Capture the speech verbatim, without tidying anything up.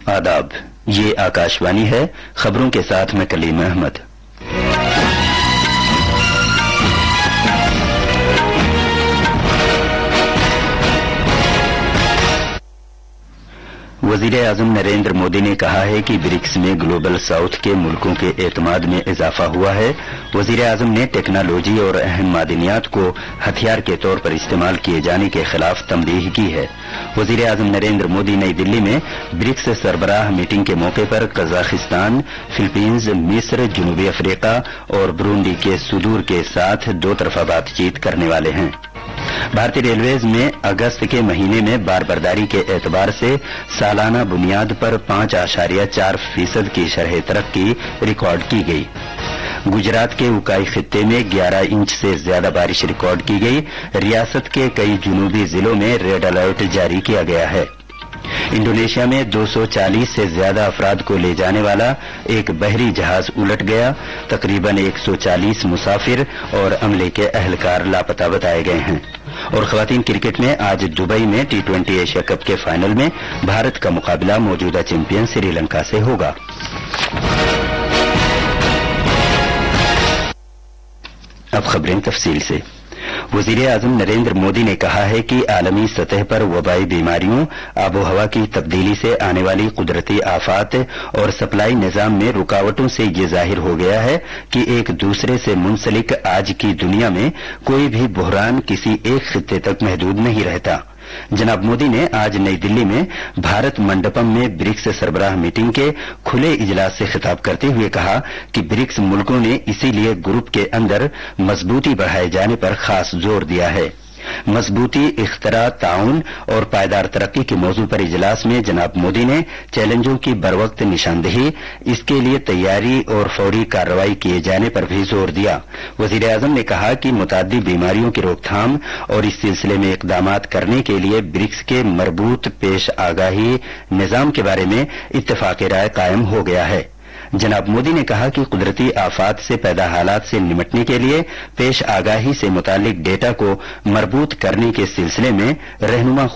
आदाब, ये आकाशवाणी है। खबरों के साथ मैं कलीम अहमद। वज़ीर-ए-आज़म नरेंद्र मोदी ने कहा है कि ब्रिक्स में ग्लोबल साउथ के मुल्कों के एतमाद में इजाफा हुआ है। वज़ीर-ए-आज़म ने टेक्नोलॉजी और अहम मादनियात को हथियार के तौर पर इस्तेमाल किए जाने के खिलाफ तंबीह की है। वज़ीर-ए-आज़म नरेंद्र मोदी नई दिल्ली में ब्रिक्स सरबराह मीटिंग के मौके पर कजाकिस्तान, फिलीपींस, मिस्र, जनूबी अफ्रीका और ब्रूंडी के सुदूर के साथ दो तरफा बातचीत करने वाले हैं। भारतीय रेलवेज में अगस्त के महीने में बारबरदारी के एतबार से सालाना बुनियाद पर पांच आशारिया चार फीसद की शरह तरक्की रिकॉर्ड की गई। गुजरात के उकाई खित्ते में ग्यारह इंच से ज्यादा बारिश रिकॉर्ड की गई। रियासत के कई जुनूबी जिलों में रेड अलर्ट जारी किया गया है। इंडोनेशिया में दो सौ चालीस से ज्यादा अफराद को ले जाने वाला एक बहरी जहाज उलट गया। तकरीबन एक सौ चालीस मुसाफिर और अमले के अहलकार लापता बताए गए हैं। और खवातीन क्रिकेट में आज दुबई में टी ट्वेंटी एशिया कप के फाइनल में भारत का मुकाबला मौजूदा चैंपियन श्रीलंका से होगा। अब खबरें तफसील से। वज़ीर-ए-आज़म नरेंद्र मोदी ने कहा है कि आलमी सतह पर वबाई बीमारियों, आबो हवा की तब्दीली से आने वाली कुदरती आफात और सप्लाई निजाम में रुकावटों से ये जाहिर हो गया है कि एक दूसरे से मुंसलिक आज की दुनिया में कोई भी बुहरान किसी एक खित्ते तक महदूद नहीं रहता। जनाब मोदी ने आज नई दिल्ली में भारत मंडपम में ब्रिक्स सरबराह मीटिंग के खुले इजलास से खिताब करते हुए कहा कि ब्रिक्स मुल्कों ने इसीलिए ग्रुप के अंदर मजबूती बढ़ाए जाने पर खास जोर दिया है। मजबूती, इख्तरा, ताउन और पायदार तरक्की के मौजू पर इजलास में जनाब मोदी ने चैलेंजों की बरवक्त निशानदेही, इसके लिए तैयारी और फौरी कार्रवाई किए जाने पर भी जोर दिया। वज़ीर-ए-आज़म ने कहा कि मुताद्दी बीमारियों की रोकथाम और इस सिलसिले में इकदामात करने के लिए ब्रिक्स के मरबूत पेश आगाही निजाम के बारे में इत्तेफाक राय कायम हो गया है। जनाब मोदी ने कहा कि कुदरती आफात से पैदा हालात से निमटने के लिए पेश आगाही से मुतालिक डेटा को मरबूत करने के सिलसिले में रहनुमा